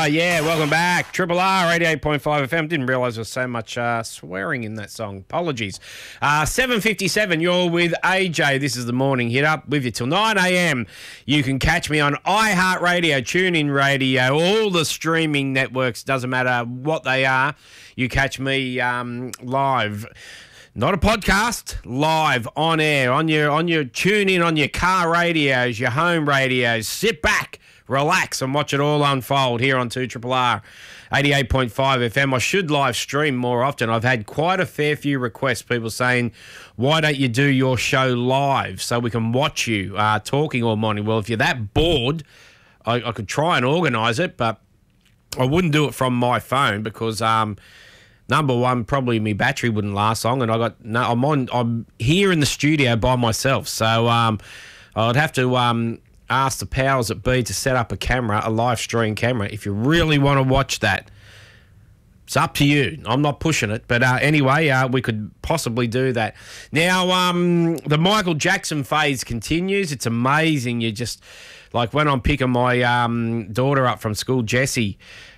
Yeah, welcome back. Triple R, 88.5 FM. Didn't realise there was so much swearing in that song. Apologies. 7:57, you're with AJ. This is the Morning Hit Up with you till 9 a.m. You can catch me on iHeartRadio, TuneIn Radio, all the streaming networks. Doesn't matter what they are. You catch me live. Not a podcast, live, on air, on your tune in, on your car radios, your home radios. Sit back, relax, and watch it all unfold here on 2RRR 88.5 FM. I should live stream more often. I've had quite a fair few requests, people saying, why don't you do your show live so we can watch you talking all morning? Well, if you're that bored, I could try and organise it, but I wouldn't do it from my phone because... number one, probably my battery wouldn't last long, and I'm here in the studio by myself, so I'd have to ask the powers that be to set up a live stream camera. If you really want to watch that, it's up to you. I'm not pushing it, but anyway, we could possibly do that. Now, the Michael Jackson phase continues. It's amazing. You just, like when I'm picking my daughter up from school, Jessie,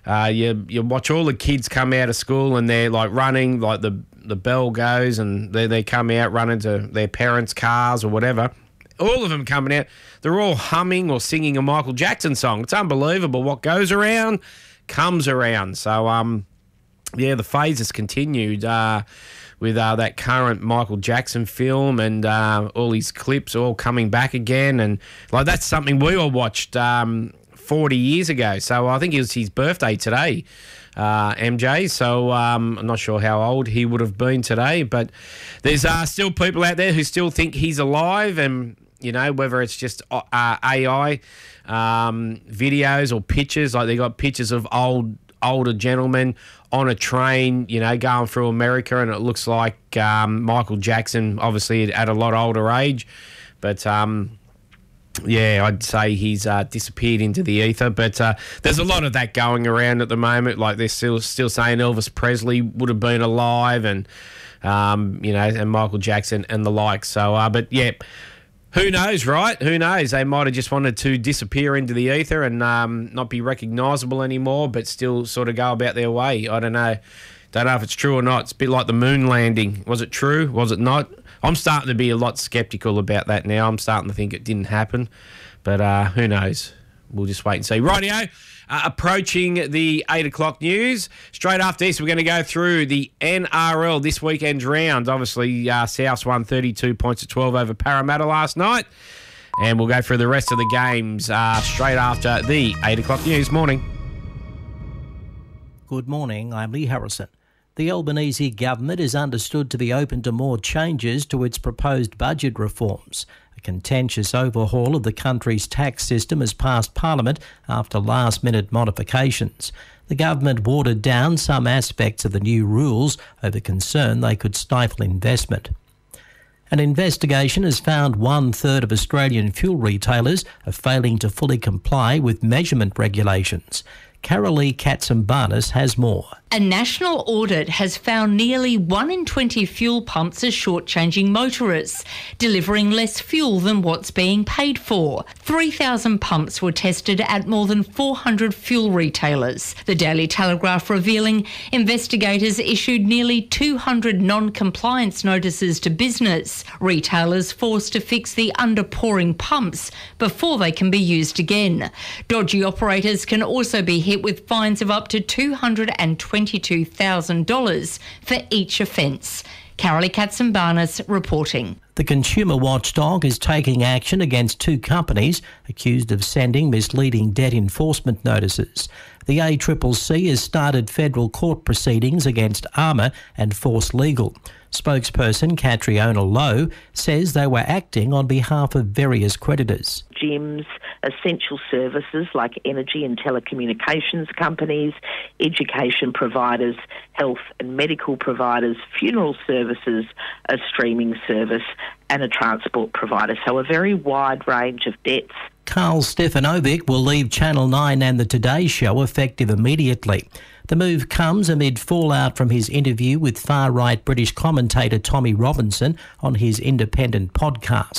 you watch all the kids come out of school and they're like running, like the bell goes and they come out running to their parents' cars or whatever. All of them coming out, they're all humming or singing a Michael Jackson song. It's unbelievable. What goes around comes around. So, yeah, the phase has continued with that current Michael Jackson film and all his clips all coming back again. And like that's something we all watched 40 years ago. So I think it was his birthday today, MJ. So I'm not sure how old he would have been today, but there's still people out there who still think he's alive, and you know, whether it's just AI videos or pictures, like they got pictures of older gentlemen on a train, you know, going through America, and it looks like Michael Jackson, obviously at a lot older age, but yeah, I'd say he's disappeared into the ether. But there's a lot of that going around at the moment. Like they're still saying Elvis Presley would have been alive, and you know, and Michael Jackson and the like. So, but yeah, who knows, right? Who knows? They might have just wanted to disappear into the ether and not be recognisable anymore, but still sort of go about their way. I don't know. Don't know if it's true or not. It's a bit like the moon landing. Was it true? Was it not? I'm starting to be a lot sceptical about that now. I'm starting to think it didn't happen. But who knows? We'll just wait and see. Rightio, approaching the 8 o'clock news. Straight after this, we're going to go through the NRL this weekend's round. Obviously, Souths won 32 points to 12 over Parramatta last night. And we'll go through the rest of the games straight after the 8 o'clock news. Morning. Good morning. I'm Lee Harrison. The Albanese government is understood to be open to more changes to its proposed budget reforms. A contentious overhaul of the country's tax system has passed Parliament after last-minute modifications. The government watered down some aspects of the new rules over concern they could stifle investment. An investigation has found 1/3 of Australian fuel retailers are failing to fully comply with measurement regulations. Carolee Katsimbanis has more. A national audit has found nearly 1 in 20 fuel pumps are shortchanging motorists, delivering less fuel than what's being paid for. 3,000 pumps were tested at more than 400 fuel retailers. The Daily Telegraph revealing investigators issued nearly 200 non-compliance notices to business, retailers forced to fix the underpouring pumps before they can be used again. Dodgy operators can also be hit with fines of up to $222,000 for each offence. Carolee Katsimbanis reporting. The consumer watchdog is taking action against 2 companies accused of sending misleading debt enforcement notices. The ACCC has started federal court proceedings against Armour and Force Legal. Spokesperson Catriona Lowe says they were acting on behalf of various creditors. Gyms, essential services like energy and telecommunications companies, education providers, health and medical providers, funeral services, a streaming service and a transport provider. So a very wide range of debts. Carl Stefanovic will leave Channel 9 and the Today Show effective immediately. The move comes amid fallout from his interview with far-right British commentator Tommy Robinson on his independent podcast.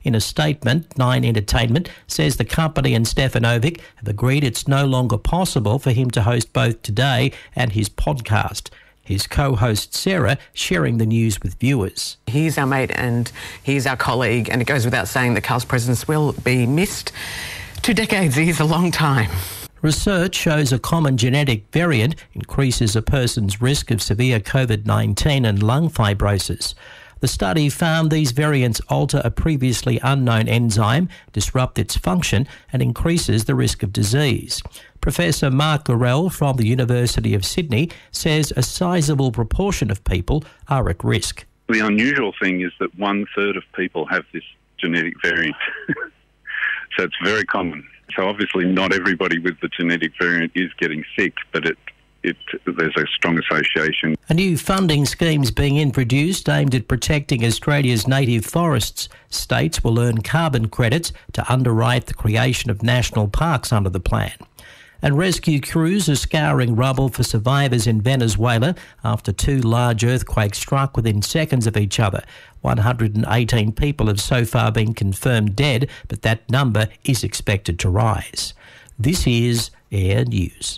In a statement, Nine Entertainment says the company and Stefanovic have agreed it's no longer possible for him to host both Today and his podcast. His co-host Sarah sharing the news with viewers. He's our mate and he's our colleague, and it goes without saying that Carl's presence will be missed. 2 decades is a long time. Research shows a common genetic variant increases a person's risk of severe COVID-19 and lung fibrosis. The study found these variants alter a previously unknown enzyme, disrupt its function, and increases the risk of disease. Professor Mark Gorell from the University of Sydney says a sizable proportion of people are at risk. The unusual thing is that 1/3 of people have this genetic variant. So it's very common. So obviously not everybody with the genetic variant is getting sick, but there's a strong association. A new funding scheme's being introduced aimed at protecting Australia's native forests. States will earn carbon credits to underwrite the creation of national parks under the plan. And rescue crews are scouring rubble for survivors in Venezuela after 2 large earthquakes struck within seconds of each other. 118 people have so far been confirmed dead, but that number is expected to rise. This is Air News.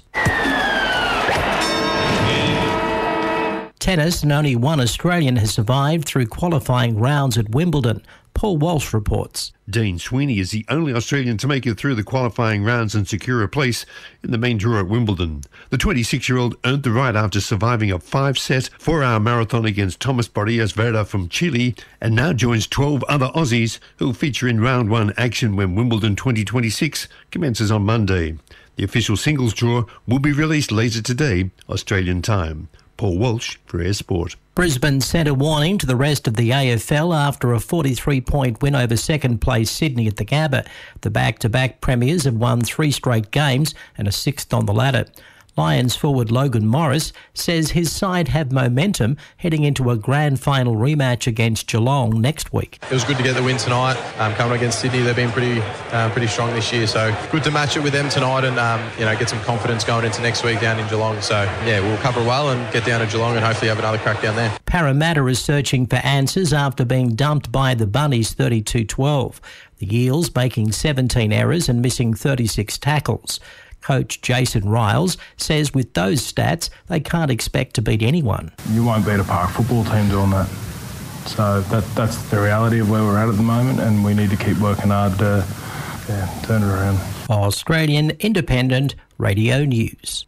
Tennis, and only one Australian has survived through qualifying rounds at Wimbledon. Paul Walsh reports. Dean Sweeney is the only Australian to make it through the qualifying rounds and secure a place in the main draw at Wimbledon. The 26-year-old earned the right after surviving a 5-set, 4-hour marathon against Thomas Barrios Vera from Chile, and now joins 12 other Aussies who will feature in round 1 action when Wimbledon 2026 commences on Monday. The official singles draw will be released later today, Australian time. Paul Walsh for Air Sport. Brisbane sent a warning to the rest of the AFL after a 43-point win over second-place Sydney at the Gabba. The back-to-back premiers have won 3 straight games and are 6th on the ladder. Lions forward Logan Morris says his side have momentum heading into a grand final rematch against Geelong next week. It was good to get the win tonight. Coming against Sydney, they've been pretty strong this year, so good to match it with them tonight and get some confidence going into next week down in Geelong. So yeah, we'll cover well and get down to Geelong and hopefully have another crack down there. Parramatta is searching for answers after being dumped by the Bunnies 32-12. The Eels making 17 errors and missing 36 tackles. Coach Jason Riles says with those stats, they can't expect to beat anyone. You won't beat a park football team doing that. So that's the reality of where we're at the moment, and we need to keep working hard to turn it around. Australian Independent Radio News.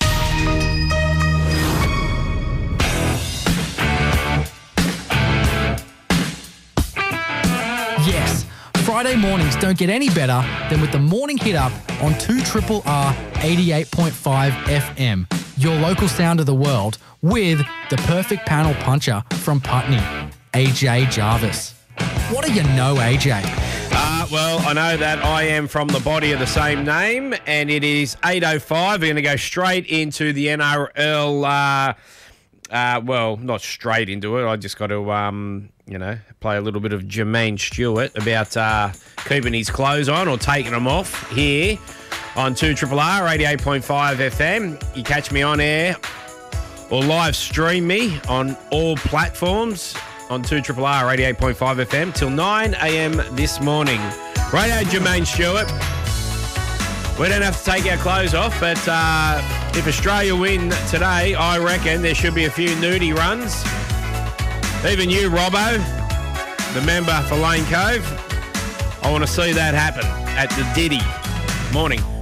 Yes, Friday mornings don't get any better than with the Morning Hit Up on 2RRR 88.5 FM, your local sound of the world, with the perfect panel puncher from Putney, AJ Jarvis. What do you know, AJ? Well, I know that I am from the body of the same name, and it is 8:05. We're going to go straight into the NRL. Well, not straight into it. I just got to, play a little bit of Jermaine Stewart about keeping his clothes on or taking them off here on 2RRR 88.5 FM. You catch me on air or live stream me on all platforms on 2RRR 88.5 FM till 9 a.m. this morning. Radio Jermaine Stewart. We don't have to take our clothes off, but if Australia win today, I reckon there should be a few nudie runs. Even you, Robbo, the member for Lane Cove, I want to see that happen at the Diddy. Morning.